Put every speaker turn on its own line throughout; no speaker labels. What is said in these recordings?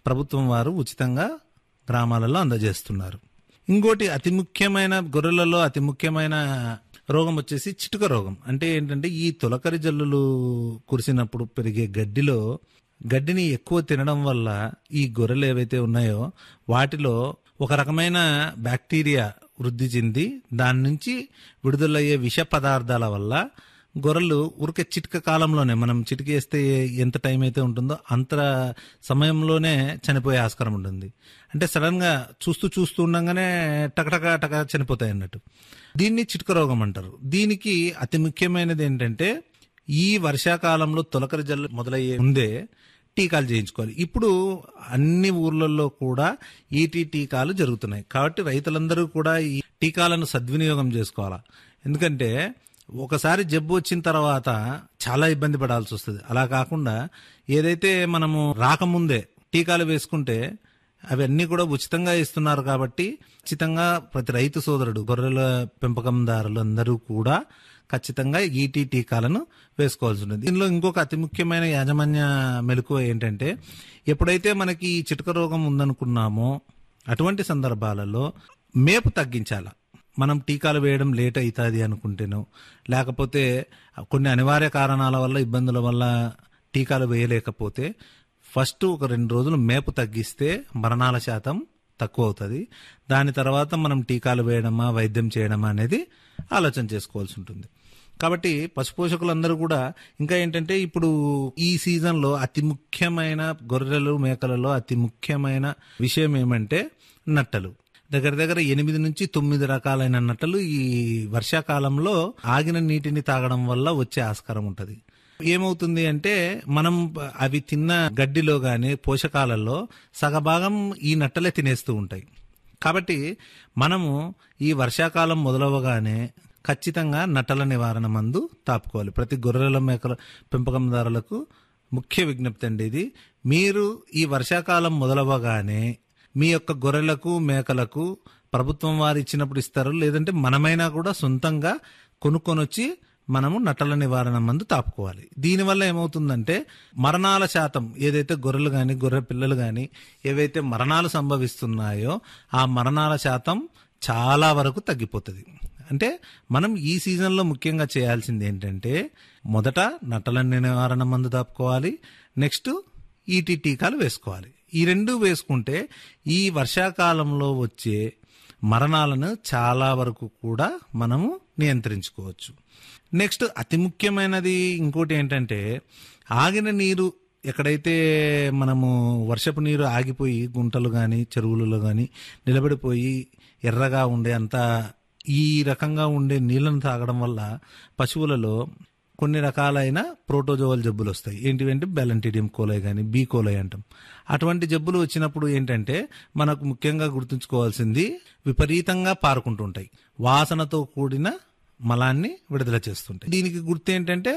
ప్రభుత్వం వారు ఉచితంగా గ్రామాలలో అందజేస్తున్నారు. ఇంకోటి అతి ముఖ్యమైన గొర్రెలలో అతి ముఖ్యమైన రోగం వచ్చేసి చిటుక రోగం. అంటే ఏంటంటే ఈ తొలకరి జల్లులు కురిసినప్పుడు పెరిగే గడ్డిని ఎక్కువ తినడం వల్ల ఈ గొర్రెలు ఏవైతే ఉన్నాయో వాటిలో ఒక రకమైన బ్యాక్టీరియా వృద్ధి చెంది దాని నుంచి విడుదలయ్యే విష పదార్థాల వల్ల గొర్రెలు ఉరికే చిటిక కాలంలోనే, మనం చిటికేస్తే ఎంత టైం అయితే ఉంటుందో అంత సమయంలోనే చనిపోయే ఆస్కారం ఉంటుంది. అంటే సడన్ గా చూస్తూ ఉండగానే టక చనిపోతాయి అన్నట్టు. దీన్ని చిటుక రోగం అంటారు. దీనికి అతి ముఖ్యమైనది ఏంటంటే ఈ వర్షాకాలంలో తొలకరి జల్లు మొదలయ్యే ముందే టీకాలు చేయించుకోవాలి. ఇప్పుడు అన్ని ఊర్లలో కూడా ఈటీ టీకాలు జరుగుతున్నాయి. కాబట్టి రైతులందరూ కూడా ఈ టీకాలను సద్వినియోగం చేసుకోవాలా. ఎందుకంటే ఒకసారి జబ్బు వచ్చిన తర్వాత చాలా ఇబ్బంది పడాల్సి వస్తుంది. అలా కాకుండా ఏదైతే మనము రాకముందే టీకాలు వేసుకుంటే అవన్నీ కూడా ఉచితంగా ఇస్తున్నారు. కాబట్టి ఖచ్చితంగా ప్రతి రైతు సోదరుడు, గొర్రెల పెంపకందారులు అందరూ కూడా ఖచ్చితంగా ఈటీ టీకాలను వేసుకోవాల్సి ఉంటుంది. దీనిలో ఇంకొక అతి ముఖ్యమైన యాజమాన్య మెలకువ ఏంటంటే ఎప్పుడైతే మనకి ఈ చిటుక రోగం ఉందనుకున్నామో అటువంటి సందర్భాలలో మేపు తగ్గించాల. మనం టీకాలు వేయడం లేట్ అవుతుంది అనుకుంటేనో, లేకపోతే కొన్ని అనివార్య కారణాల వల్ల ఇబ్బందుల వల్ల టీకాలు వేయలేకపోతే ఫస్ట్ ఒక 2 రోజులు మేపు తగ్గిస్తే మరణాల శాతం తక్కువ అవుతుంది. దాని తర్వాత మనం టీకాలు వేయడమా వైద్యం చేయడమా అనేది ఆలోచన చేసుకోవాల్సి ఉంటుంది. కాబట్టి పశుపోషకులందరూ కూడా ఇంకా ఏంటంటే ఇప్పుడు ఈ సీజన్లో అతి ముఖ్యమైన గొర్రెలు మేకలలో అతి ముఖ్యమైన విషయం ఏమంటే నట్టలు. దగ్గర 8 నుంచి 9 రకాలైన నట్టలు ఈ వర్షాకాలంలో ఆగిన నీటిని తాగడం వల్ల వచ్చే ఆస్కారం ఉంటుంది. ఏమవుతుంది అంటే మనం అవి తిన్న గడ్డిలో గాని పోషకాలలో సగభాగం ఈ నట్టలే తినేస్తూ ఉంటాయి. కాబట్టి మనము ఈ వర్షాకాలం మొదలవగానే ఖచ్చితంగా నట్టల నివారణ మందు తాపుకోవాలి. ప్రతి గొర్రెల మేకల పెంపకందారులకు ముఖ్య విజ్ఞప్తి అండి ఇది. మీరు ఈ వర్షాకాలం మొదలవగానే మీ యొక్క గొర్రెలకు మేకలకు ప్రభుత్వం వారు ఇచ్చినప్పుడు ఇస్తారు, లేదంటే మనమైనా కూడా సొంతంగా కొనుక్కొనొచ్చి మనము నట్టల నివారణ మందు తాపుకోవాలి. దీనివల్ల ఏమవుతుందంటే మరణాల శాతం ఏదైతే గొర్రెలు కానీ గొర్రె పిల్లలు కానీ ఏవైతే మరణాలు సంభవిస్తున్నాయో ఆ మరణాల శాతం చాలా వరకు తగ్గిపోతుంది. అంటే మనం ఈ సీజన్లో ముఖ్యంగా చేయాల్సింది ఏంటంటే మొదట నట్టల నివారణ మందు తాపుకోవాలి, నెక్స్ట్ ఈటీ టీకాలు వేసుకోవాలి. ఈ 2 వేసుకుంటే ఈ వర్షాకాలంలో వచ్చే మరణాలను చాలా వరకు కూడా మనము నియంత్రించుకోవచ్చు. నెక్స్ట్ అతి ముఖ్యమైనది ఇంకోటి ఏంటంటే ఆగిన నీరు ఎక్కడైతే మనము వర్షపు నీరు ఆగిపోయి గుంటలు కానీ చెరువులలో కానీ నిలబడిపోయి ఎర్రగా ఉండే అంత ఈ రకంగా ఉండే నీళ్లను తాగడం వల్ల పశువులలో కొన్ని రకాలైన ప్రోటోజోవల్ జబ్బులు వస్తాయి. ఏంటివంటే బ్యాలంటీడియం కోలై కానీ బీ కోలై అంటాం. అటువంటి జబ్బులు వచ్చినప్పుడు ఏంటంటే మనకు ముఖ్యంగా గుర్తుంచుకోవాల్సింది విపరీతంగా పారుకుంటుంటాయి, వాసనతో కూడిన మలాన్ని విడుదల చేస్తుంటాయి. దీనికి గుర్తు ఏంటంటే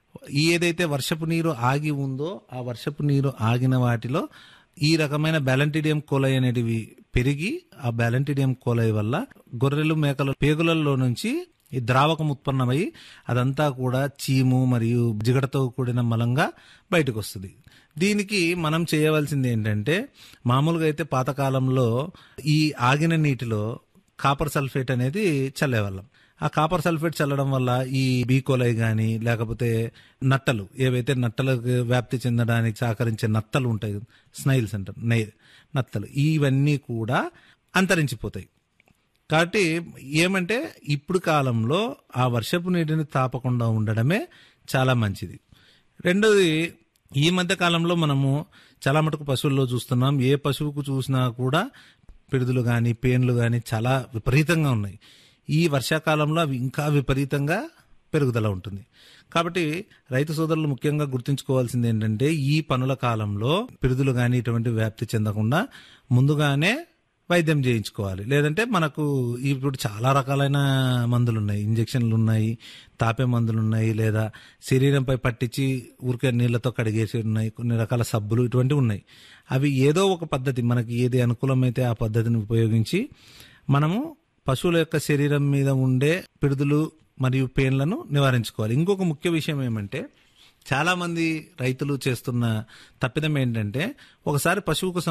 ఏదైతే వర్షపు నీరు ఆగి ఉందో ఆ వర్షపు నీరు ఆగిన వాటిలో ఈ రకమైన బ్యాలంటీడియం కోలై అనేటివి పెరిగి ఆ బ్యాలంటీడియం కోలై వల్ల గొర్రెలు మేకల పేగులలో నుంచి ఈ ద్రావకం ఉత్పన్నమై అదంతా కూడా చీము మరియు జిగటతో కూడిన మలంగా బయటకు వస్తుంది. దీనికి మనం చేయవలసింది ఏంటంటే మామూలుగా అయితే పాతకాలంలో ఈ ఆగిన నీటిలో కాపర్ సల్ఫేట్ అనేది చల్లేవాళ్ళం. ఆ కాపర్ సల్ఫేట్ చల్లడం వల్ల ఈ బీకోలై గాని లేకపోతే నట్టలు ఏవైతే నట్టలకు వ్యాప్తి చెందడానికి సహకరించే నత్తలు ఉంటాయి, స్నైల్స్ అంటారు, నత్తలు, ఇవన్నీ కూడా అంతరించిపోతాయి. కాబట్టి ఏమంటే ఇప్పుడు కాలంలో ఆ వర్షపు నీటిని తాపకుండా ఉండడమే చాలా మంచిది. రెండోది, ఈ మధ్య కాలంలో మనము చాలా మటుకు పశువుల్లో చూస్తున్నాం. ఏ పశువుకు చూసినా కూడా పిడుదులు కానీ పేన్లు కానీ చాలా విపరీతంగా ఉన్నాయి. ఈ వర్షాకాలంలో అవి ఇంకా విపరీతంగా పెరుగుదల ఉంటుంది. కాబట్టి రైతు సోదరులు ముఖ్యంగా గుర్తుంచుకోవాల్సింది ఏంటంటే ఈ పనుల కాలంలో పిడుదులు కానీ ఇటువంటి వ్యాప్తి చెందకుండా ముందుగానే వైద్యం చేయించుకోవాలి. లేదంటే మనకు ఇప్పుడు చాలా రకాలైన మందులు ఉన్నాయి, ఇంజక్షన్లు ఉన్నాయి, తాపే మందులు ఉన్నాయి, లేదా శరీరంపై పట్టించి ఊరికే నీళ్లతో కడిగేసి ఉన్నాయి, కొన్ని రకాల సబ్బులు ఇటువంటివి ఉన్నాయి. అవి ఏదో ఒక పద్ధతి మనకి ఏది అనుకూలమైతే ఆ పద్ధతిని ఉపయోగించి మనము పశువుల యొక్క శరీరం మీద ఉండే పిడుదులు మరియు పెయిన్లను నివారించుకోవాలి. ఇంకొక ముఖ్య విషయం ఏమంటే చాలా మంది రైతులు చేస్తున్న తప్పిదం ఏంటంటే ఒకసారి పశువుకు